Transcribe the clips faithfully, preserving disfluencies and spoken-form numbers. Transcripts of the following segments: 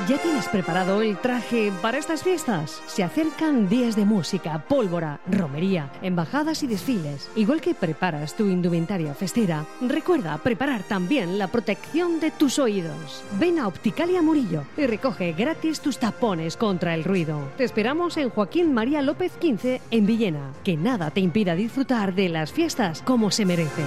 ¿Ya tienes preparado el traje para estas fiestas? Se acercan días de música, pólvora, romería, embajadas y desfiles. Igual que preparas tu indumentaria festera, recuerda preparar también la protección de tus oídos. Ven a Opticalia Murillo y recoge gratis tus tapones contra el ruido. Te esperamos en Joaquín María López quince en Villena. Que nada te impida disfrutar de las fiestas como se merecen.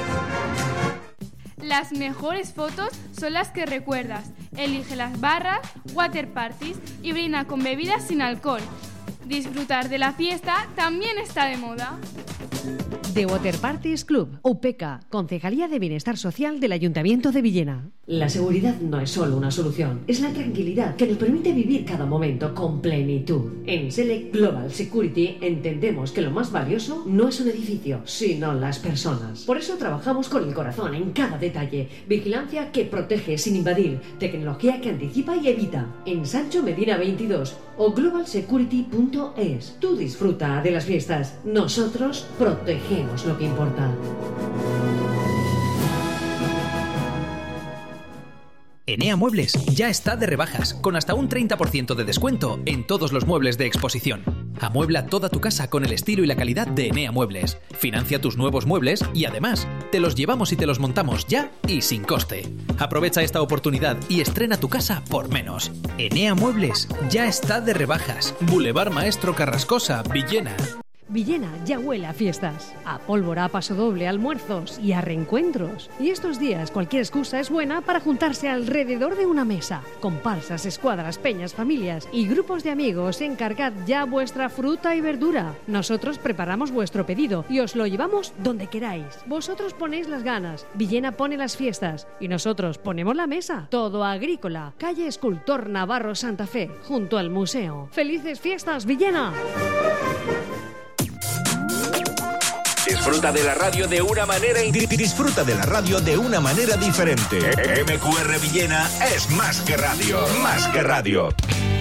Las mejores fotos son las que recuerdas. Elige las barras, water parties y brinda con bebidas sin alcohol. Disfrutar de la fiesta también está de moda. The Water Parties Club, U P E C A, Concejalía de Bienestar Social del Ayuntamiento de Villena. La seguridad no es solo una solución, es la tranquilidad que nos permite vivir cada momento con plenitud. En Select Global Security entendemos que lo más valioso no es un edificio, sino las personas. Por eso trabajamos con el corazón en cada detalle. Vigilancia que protege sin invadir, tecnología que anticipa y evita. En Sancho Medina veintidós o global security punto es. Tú disfruta de las fiestas, nosotros protegemos lo que importa. Enea Muebles ya está de rebajas, con hasta un treinta por ciento de descuento en todos los muebles de exposición. Amuebla toda tu casa con el estilo y la calidad de Enea Muebles. Financia tus nuevos muebles y además te los llevamos y te los montamos ya y sin coste. Aprovecha esta oportunidad y estrena tu casa por menos. Enea Muebles ya está de rebajas. Boulevard Maestro Carrascosa, Villena. Villena ya huele a fiestas, a pólvora, a pasodoble, a almuerzos y a reencuentros. Y estos días cualquier excusa es buena para juntarse alrededor de una mesa. Comparsas, escuadras, peñas, familias y grupos de amigos, encargad ya vuestra fruta y verdura. Nosotros preparamos vuestro pedido y os lo llevamos donde queráis. Vosotros ponéis las ganas, Villena pone las fiestas y nosotros ponemos la mesa. Todo agrícola, calle Escultor Navarro Santa Fe, junto al museo. ¡Felices fiestas, Villena! Disfruta de la radio de una manera in- Disfruta de la radio de una manera diferente. M Q R Villena es más que radio, más que radio.